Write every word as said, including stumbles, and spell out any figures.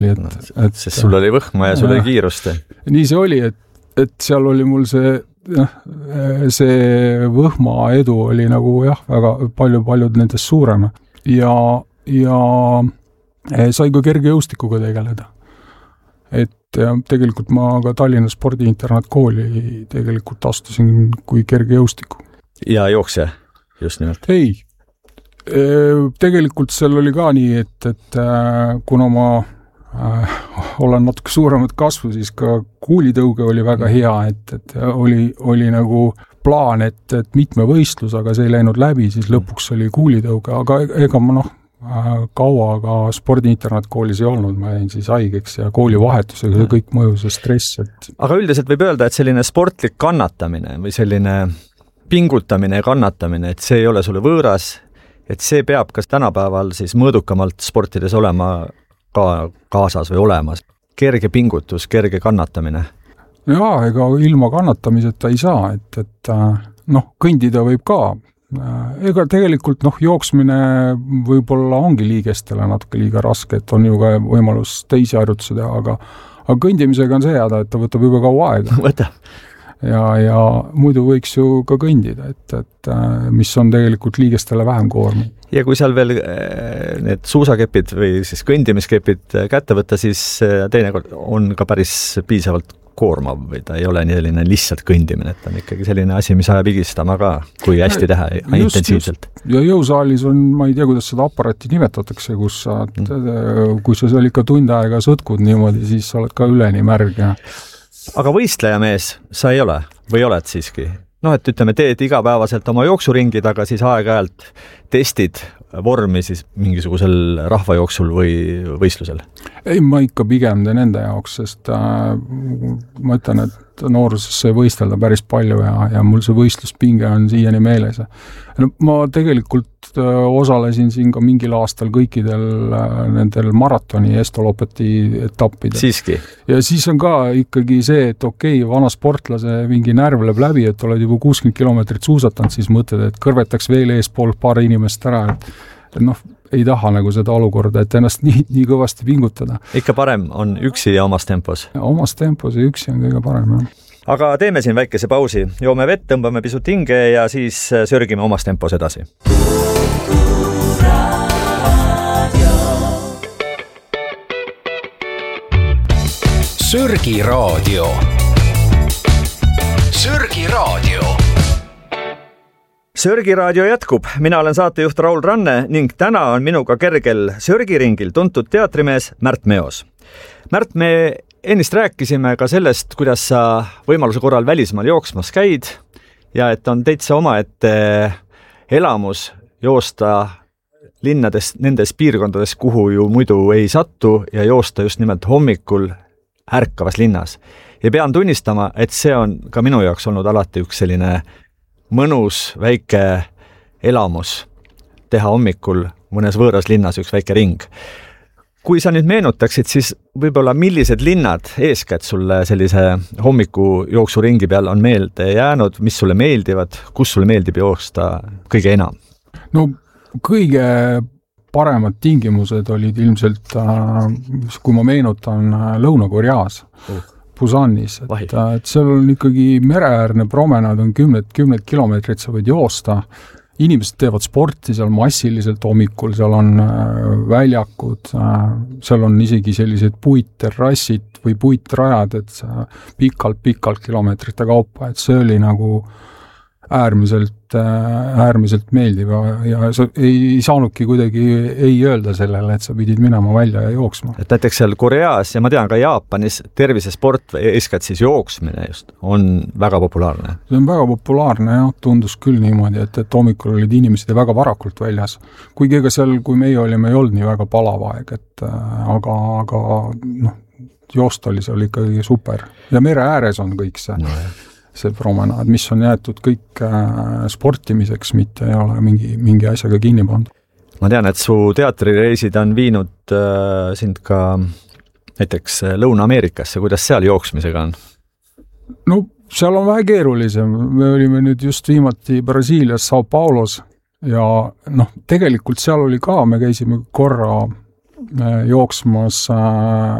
et, no, et, sest sul oli võhma ja sul oli kiirust. Nii see oli, et, et seal oli mul see, jah, see võhma edu oli nagu jah, väga palju-paljud nendest suurem ja, ja sai ka kergejõustikuga tegeleda. Et ja tegelikult ma ka Tallinna spordiinternatkooli tegelikult astusin kui kergejõustiku. Ja jooksja, just nimelt? Ei. Tegelikult seal oli ka nii, et, et kuna ma äh, olen natuke suuremat kasvu, siis ka kuulitõuge oli väga hea, et, et oli, oli nagu plaan, et, et mitme võistlus, aga see ei läinud läbi, siis lõpuks oli kuulitõuge, aga ega ma noh, kaua ka spordiinternatkoolis ei olnud, ma jäin siis haigeks ja koolivahetusega see kõik mõjus ja stress. Et... Aga üldiselt võib öelda, et selline sportlik kannatamine või selline pingutamine ja kannatamine, et see ei ole sulle võõras, et see peab kas tänapäeval siis mõõdukamalt sportides olema ka kaasas või olemas. Kerge pingutus, kerge kannatamine. Jaa, ega ilma kannatamiseta ei saa, et, et noh, kõndida võib ka. Ega tegelikult noh, jooksmine võib-olla ongi liigestele natuke liiga raske, et on ju ka võimalus teisi harjutusi teha, aga, aga kõndimisega on see jääda, et ta võtab juba kaua aega. Võtab. Ja, ja muidu võiks ju ka kõndida, et, et mis on tegelikult liigestele vähem koormi. Ja kui seal veel need suusakepid või siis kõndimiskepid kätte võtta, siis teinekord on ka päris piisavalt koormav või ta ei ole nii selline lihtsalt kõndimine, et on ikkagi selline asi, mis ajab higistama ka, kui hästi teha just, intensiivselt. Just. Ja jõusaalis on, ma ei tea, kuidas seda aparaati nimetatakse, kus sa, mm. kui sa seal ikka tund aega sõtkud niimoodi, siis sa oled ka üleni märg. Ja... Aga võistleja mees sa ei ole või oled siiski? Noh, et ütleme, teed igapäevaselt oma jooksuringid, aga siis aeg-ajalt testid vormi siis mingisugusel rahvajooksul või võistlusel? Ei, ma ikka pigem teen enda jaoks, sest äh, ma ütlen, et nooruses sai võistelda päris palju ja, ja mul see võistluspinge on siiani meeles. No, ma tegelikult äh, osalesin siin ka mingil aastal kõikidel äh, nendel maratoni estolopeti etappidel. Siiski? Ja siis on ka ikkagi see, et okei, okay, vana sportlase mingi närv läheb läbi, et oled juba kuuskümmend kilomeetrit suusatanud, siis mõtled, et kõrvetaks veel eespool paar inimest ära, et, et noh, ei taha nagu seda olukorda, et ennast nii, nii kõvasti pingutada. Ikka parem on üksi ja omas tempos? Ja omas tempos ja üksi on kõige parem, jah. Aga teeme siin väikese pausi. Joome vett, tõmbame pisut hinge ja siis sörgime omas tempos edasi. Sörgi raadio. Sörgi raadio. Sörgi raadio jätkub. Mina olen saatejuht Raul Ranne ning täna on minuga kergel Sörgiringil tuntud teatrimees Märt Meos. Märt, me ennist rääkisime ka sellest, kuidas sa võimaluse korral välismaal jooksmas käid ja et on teitsa omaette elamus joosta linnades, nendes piirkondades, kuhu ju muidu ei sattu ja joosta just nimelt hommikul ärkavas linnas. Ja pean tunnistama, et see on ka minu jaoks olnud alati üks selline mõnus väike elamus teha hommikul mõnes võõras linnas üks väike ring. Kui sa nüüd meenutaksid, siis võib-olla millised linnad eeskätt sulle sellise hommiku jooksuringi peal on meelde jäänud, mis sulle meeldivad, kus sulle meeldib joosta kõige enam? No kõige paremad tingimused olid ilmselt, kui ma meenutan, Lõuna-Koreas, Busanis, et, et seal on ikkagi mereäärne promenad, on kümned, kümned kilomeetrid, sa võid joosta. Inimesed teevad sporti seal massiliselt hommikul, seal on väljakud, seal on isegi sellised puitterrassid või puitrajad, et pikalt-pikalt kilomeetrite kaupa, et see oli nagu äärmiselt, äärmiselt meeldiv ja sa ei saanudki kuidagi ei öelda sellele, et sa pidid minema välja ja jooksma. Et näiteks seal Koreas ja ma tean ka Jaapanis tervisesport, eeskätt siis jooksmine just, on väga populaarne. See on väga populaarne ja tundus küll niimoodi, et, et hommikul olid inimesed väga varakult väljas. Kuigi ega seal, kui meie olime, ei olnud nii väga palav aeg, et aga, aga noh, joost oli seal ikkagi super. Ja mere ääres on kõik see. No, see promenaad, mis on jäetud kõik sportimiseks, mitte ei ole mingi, mingi asjaga kinni pandud. Ma tean, et su teatrireisid on viinud äh, sind ka näiteks Lõuna-Ameerikasse. Kuidas seal jooksmisega on? No seal on vähe keerulisem. Me olime nüüd just viimati Brasiilias Sao Paulos ja noh, tegelikult seal oli ka, me käisime korra jooksmas